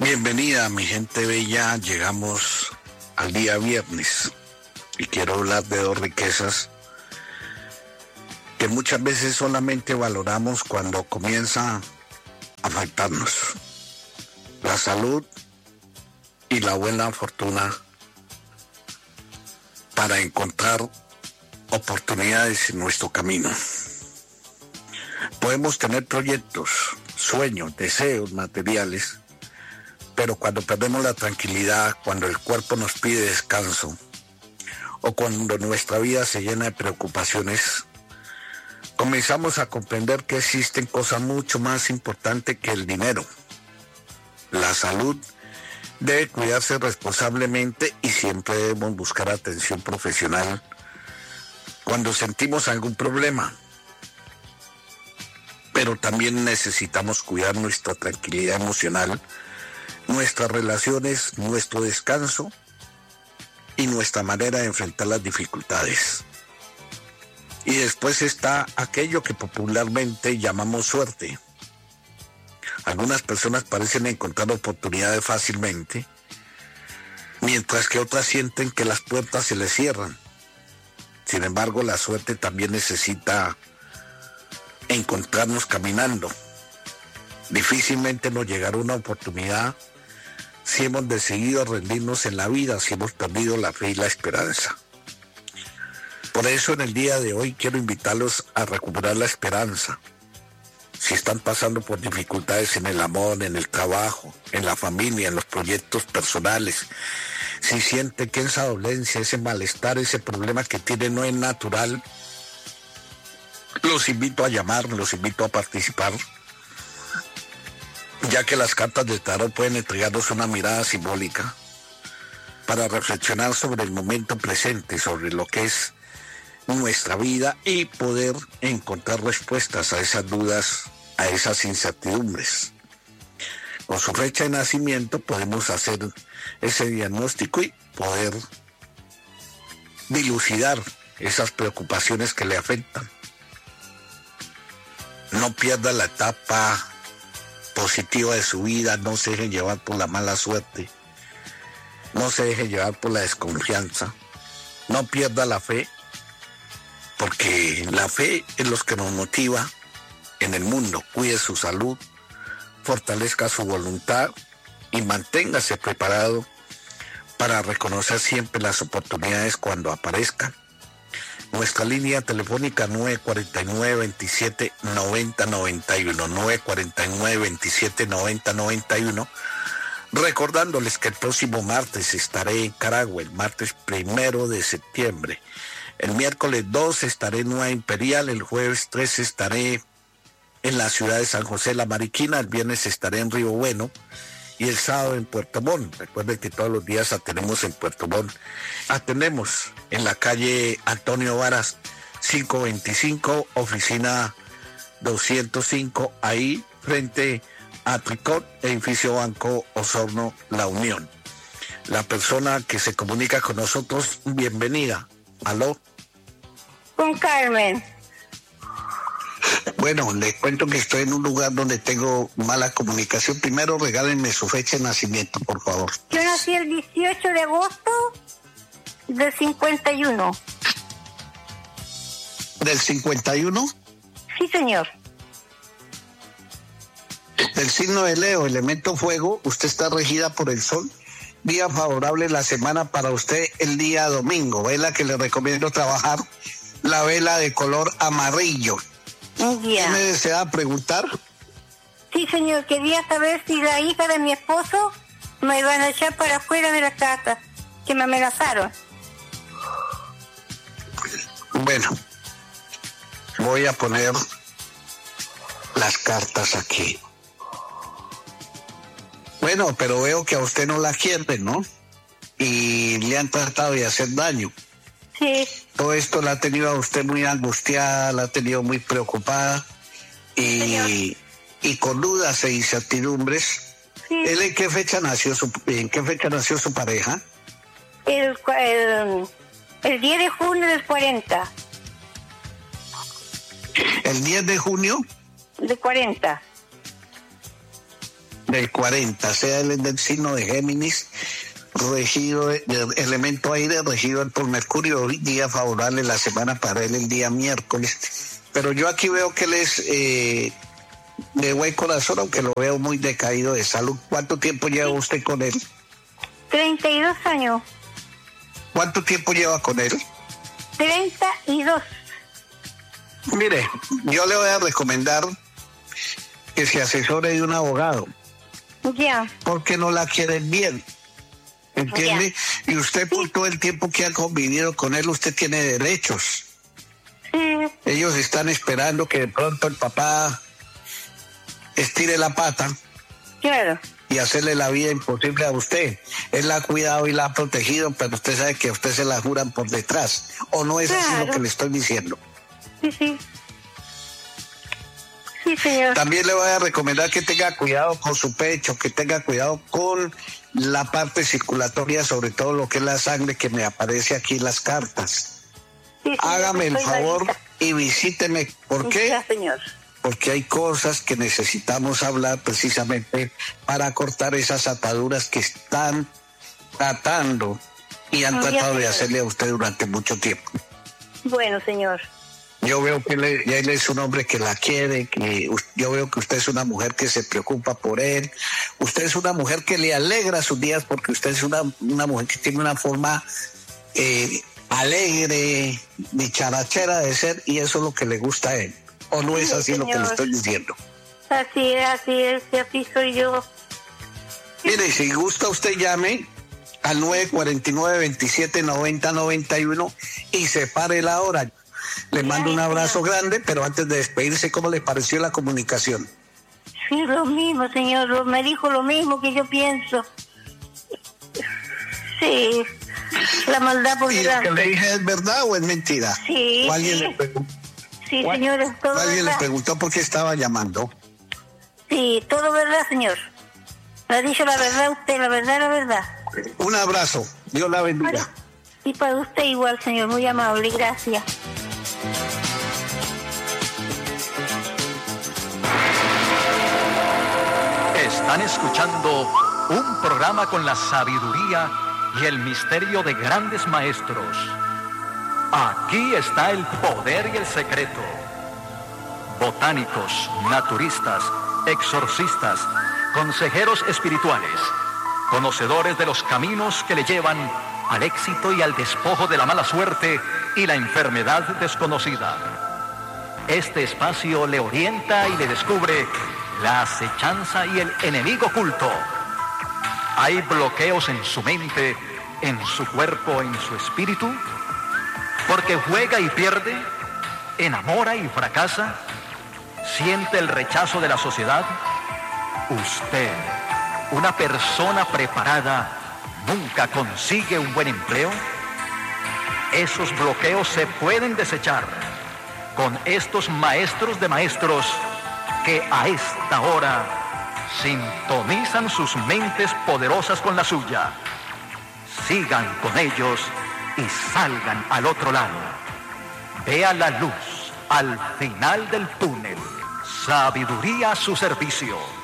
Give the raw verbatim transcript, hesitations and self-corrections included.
Bienvenida, mi gente bella. Llegamos al día viernes y quiero hablar de dos riquezas que muchas veces solamente valoramos cuando comienza a faltarnos: la salud y la buena fortuna para encontrar oportunidades en nuestro camino. Podemos tener proyectos, sueños, deseos materiales, pero cuando perdemos la tranquilidad, cuando el cuerpo nos pide descanso, o cuando nuestra vida se llena de preocupaciones, comenzamos a comprender que existen cosas mucho más importantes que el dinero. La salud debe cuidarse responsablemente y siempre debemos buscar atención profesional cuando sentimos algún problema. Pero también necesitamos cuidar nuestra tranquilidad emocional, nuestras relaciones, nuestro descanso y nuestra manera de enfrentar las dificultades. Y después está aquello que popularmente llamamos suerte. Algunas personas parecen encontrar oportunidades fácilmente, mientras que otras sienten que las puertas se les cierran. Sin embargo, la suerte también necesita encontrarnos caminando. Difícilmente nos llegará una oportunidad si hemos decidido rendirnos en la vida, si hemos perdido la fe y la esperanza. Por eso en el día de hoy quiero invitarlos a recuperar la esperanza. Si están pasando por dificultades en el amor, en el trabajo, en la familia, en los proyectos personales, si sienten que esa dolencia, ese malestar, ese problema que tienen no es natural, los invito a llamar, los invito a participar, ya que las cartas de tarot pueden entregarnos una mirada simbólica para reflexionar sobre el momento presente, sobre lo que es nuestra vida y poder encontrar respuestas a esas dudas, a esas incertidumbres. Con su fecha de nacimiento podemos hacer ese diagnóstico y poder dilucidar esas preocupaciones que le afectan. No pierda la etapa positiva de su vida, no se deje llevar por la mala suerte, no se deje llevar por la desconfianza, no pierda la fe, porque la fe es lo que nos motiva en el mundo. Cuide su salud, fortalezca su voluntad y manténgase preparado para reconocer siempre las oportunidades cuando aparezcan. Nuestra línea telefónica nueve cuatro nueve, veintisiete, noventa, noventa y uno, nueve cuatro nueve, veintisiete, noventa, noventa y uno. Recordándoles que el próximo martes estaré en Caragua, el martes primero de septiembre. El miércoles dos estaré en Nueva Imperial, el jueves tres estaré en la ciudad de San José de la Mariquina, el viernes estaré en Río Bueno y el sábado en Puerto Montt. Recuerden que todos los días atendemos en Puerto Montt. Atendemos en la calle Antonio Varas quinientos veinticinco, oficina doscientos cinco, ahí frente a Tricot, edificio Banco Osorno La Unión. La persona que se comunica con nosotros, bienvenida. ¿Aló? Con Carmen. Bueno, les cuento que estoy en un lugar donde tengo mala comunicación. Primero regálenme su fecha de nacimiento, por favor. Yo nací el dieciocho de agosto del cincuenta y uno. ¿Del cincuenta y uno? Sí, señor. Del signo de Leo, elemento fuego, usted está regida por el sol. Día favorable la semana para usted, el día domingo. Vela que le recomiendo trabajar, la vela de color amarillo. Yeah. ¿Qué me desea preguntar? Sí, señor, quería saber si la hija de mi esposo me iban a echar para afuera de la casa, que me amenazaron. Bueno, voy a poner las cartas aquí. Bueno, pero veo que a usted no la quieren, ¿no? Y le han tratado de hacer daño. Sí. Todo esto la ha tenido a usted muy angustiada, la ha tenido muy preocupada y, y con dudas e incertidumbres. Sí. ¿Él en qué fecha nació su, en qué fecha nació su pareja? El, el, el diez de junio del cuarenta. ¿El diez de junio? De cuarenta. del cuarenta, sea él del signo de Géminis, regido, el elemento aire regido por Mercurio, hoy día favorable la semana para él el día miércoles. Pero yo aquí veo que él es eh, de buen corazón, aunque lo veo muy decaído de salud. ¿Cuánto tiempo lleva usted con él? treinta y dos años. ¿Cuánto tiempo lleva con él? treinta y dos. Mire, yo le voy a recomendar que se asesore de un abogado. Ya. Porque no la quieren bien. ¿Entiende? Ya. Y usted por sí. todo el tiempo que ha convivido con él, usted tiene derechos. Sí. Ellos están esperando que de pronto el papá estire la pata. Claro. Y hacerle la vida imposible a usted. Él la ha cuidado y la ha protegido, pero usted sabe que a usted se la juran por detrás. ¿O no es claro. así lo que le estoy diciendo? Sí, sí. Sí, señor. También le voy a recomendar que tenga cuidado con su pecho, que tenga cuidado con la parte circulatoria, sobre todo lo que es la sangre que me aparece aquí en las cartas. Sí, señor, hágame el favor malita. Y visíteme. ¿Por qué? Ya, señor. Porque hay cosas que necesitamos hablar precisamente para cortar esas ataduras que están tratando y han ya, tratado señor. de hacerle a usted durante mucho tiempo. Bueno, señor. Yo veo que él, él es un hombre que la quiere, que yo veo que usted es una mujer que se preocupa por él, usted es una mujer que le alegra sus días porque usted es una, una mujer que tiene una forma eh, alegre, dicharachera de ser, y eso es lo que le gusta a él. ¿O no es así sí, lo que le estoy diciendo? Así es, así es, así soy yo. Mire, si gusta usted llame al nueve cuatro nueve, veintisiete noventa, noventa y uno y separe la hora. Le mando un abrazo grande, pero antes de despedirse, ¿cómo le pareció la comunicación? Sí, lo mismo, señor. Me dijo lo mismo que yo pienso. Sí, la maldad por delante. ¿Y lo que le dije es verdad o es mentira? Sí. ¿O alguien sí. le preguntó? Sí, señor, es todo ¿Alguien verdad. le preguntó por qué estaba llamando? Sí, todo verdad, señor. Me ha dicho la verdad usted, la verdad, la verdad. Un abrazo. Dios la bendiga. Y para usted igual, señor. Muy amable. Gracias. Están escuchando un programa con la sabiduría y el misterio de grandes maestros. Aquí está el poder y el secreto. Botánicos, naturistas, exorcistas, consejeros espirituales, conocedores de los caminos que le llevan al éxito y al despojo de la mala suerte y la enfermedad desconocida. Este espacio le orienta y le descubre la acechanza y el enemigo oculto. ¿Hay bloqueos en su mente, en su cuerpo, en su espíritu? Porque juega y pierde, enamora y fracasa, siente el rechazo de la sociedad. Usted, una persona preparada, nunca consigue un buen empleo. Esos bloqueos se pueden desechar con estos maestros de maestros que a esta hora sintonizan sus mentes poderosas con la suya. Sigan con ellos y salgan al otro lado. Vea la luz al final del túnel. Sabiduría a su servicio.